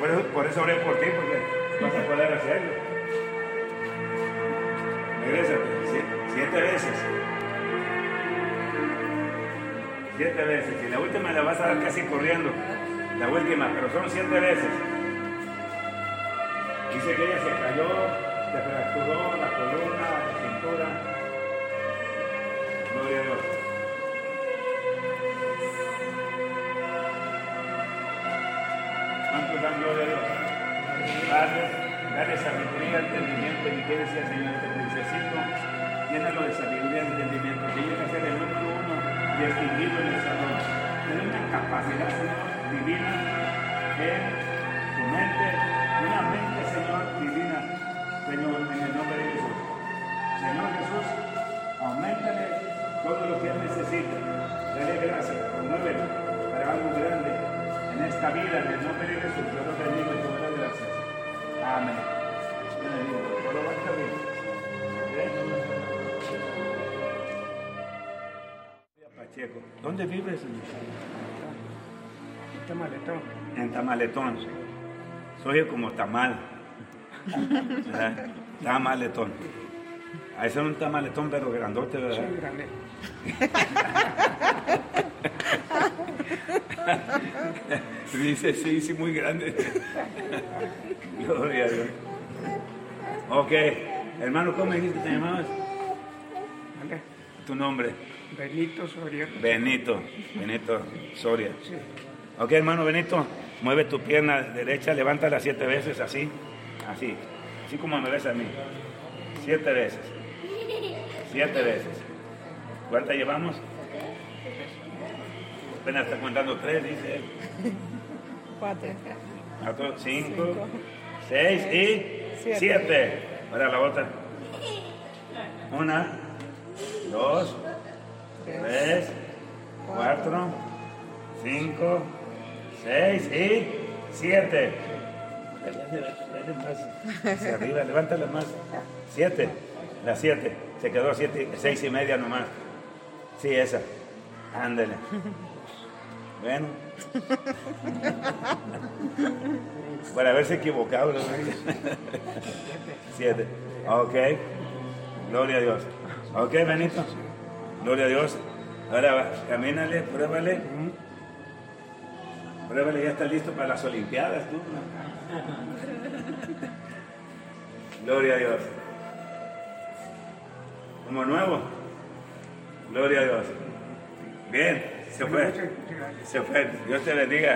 Por eso oré por ti, porque vas a poder hacerlo. Regrésate, 7 veces. 7 veces. Y la última la vas a dar casi corriendo. La última, pero son 7 veces. Dice que ella se cayó, se fracturó la columna, la cintura. Gloria a Dios. ¿Cuántos dan gloria a Dios? Dale sabiduría, entendimiento, y que decía el Señor, te necesito, llénalo de sabiduría, entendimiento. Tiene que ser el número 1 distinguido en el salón. Tiene una capacidad, Señor, divina en tu mente, una mente, Señor, divina, Señor, en el nombre de Jesús. Señor Jesús, auméntale todo lo que Él necesita. Dale gracias, promuévelo para algo grande en esta vida, en el nombre de Jesús. Yo lo bendigo y te doy las gracias. Amén. Todo va a estar bien. Pacheco, ¿dónde vives? En Tamaletón. En Tamaletón. Soy como tamal. ¿Verdad? Tamaletón. Ahí es un tamaletón, pero grandote, ¿verdad? Soy grande. Dice, sí, muy grande. Gloria a Dios. Ok, hermano, ¿cómo dijiste que te llamabas? ¿Vale? Tu nombre. Benito Soria. Benito Soria. Sí. Ok, hermano Benito, mueve tu pierna derecha, levántala 7 veces, así como me ves a mí. 7 veces. 7 veces. ¿Cuántas llevamos? Apenas está contando 3, dice él. 4. 5, 6 y 7. Ahora la otra. 1, 2, 3, 4, 5, 6 y 7. Dale más hacia arriba, levántala más. 7, la 7. Se quedó 6 y media nomás. Sí, esa. Ándale. Bueno. Para haberse equivocado. 7. Ok. Gloria a Dios. Ok, Benito. Gloria a Dios. Ahora camínale, pruébale. Pruébale, ya está listo para las Olimpiadas, tú. Gloria a Dios. Como nuevo. Gloria a Dios. Bien, se fue. Se fue. Dios te bendiga.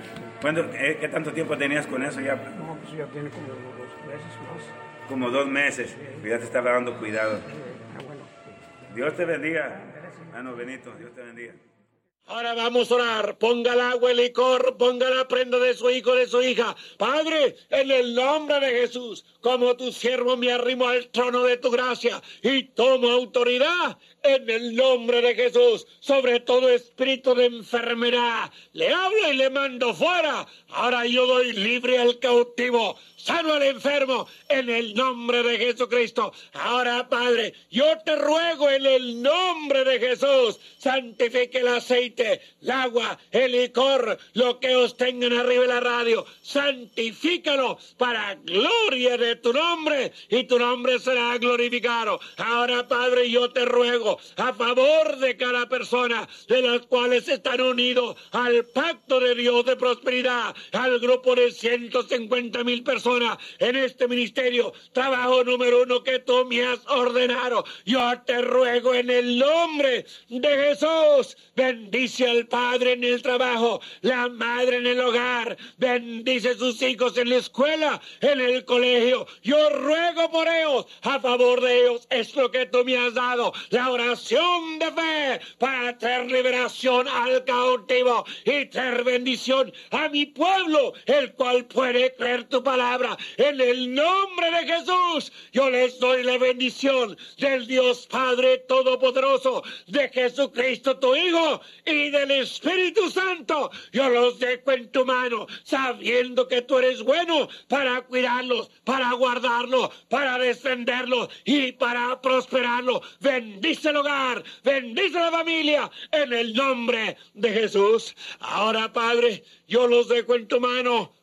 ¿Qué tanto tiempo tenías con eso ya? No, pues ya tiene como 2 meses más. Como 2 meses. Ya te estaba dando cuidado. Bueno. Dios te bendiga. Hermano Benito, Dios te bendiga. Ahora vamos a orar. Ponga el agua, el licor, ponga la prenda de su hijo, de su hija. Padre, en el nombre de Jesús, como tu siervo me arrimo al trono de tu gracia y tomo autoridad en el nombre de Jesús sobre todo espíritu de enfermedad. Le hablo y le mando fuera. Ahora yo doy libre al cautivo, sano al enfermo, en el nombre de Jesucristo. Ahora, Padre, yo te ruego en el nombre de Jesús, santifique el aceite, el agua, el licor, lo que os tengan arriba de la radio, santifícalo para gloria de tu nombre y tu nombre será glorificado. Ahora, Padre, yo te ruego a favor de cada persona de las cuales están unidos al pacto de Dios de prosperidad, al grupo de 150,000 personas en este ministerio, trabajo número 1 que tú me has ordenado. Yo te ruego en el nombre de Jesús, bendice al padre en el trabajo, la madre en el hogar, bendice sus hijos en la escuela, en el colegio. Yo ruego por ellos, a favor de ellos, es lo que tú me has dado, la oración de fe para traer liberación al cautivo y traer bendición a mi pueblo, el cual puede creer tu palabra. En el nombre de Jesús, yo les doy la bendición del Dios Padre Todopoderoso, de Jesucristo tu Hijo y del Espíritu Santo. Yo los dejo en tu mano, sabiendo que tú eres bueno para cuidarlos, para guardarlos, para defenderlos y para prosperarlos. Bendice el hogar, bendice la familia, en el nombre de Jesús. Ahora, Padre, yo los dejo en tu mano.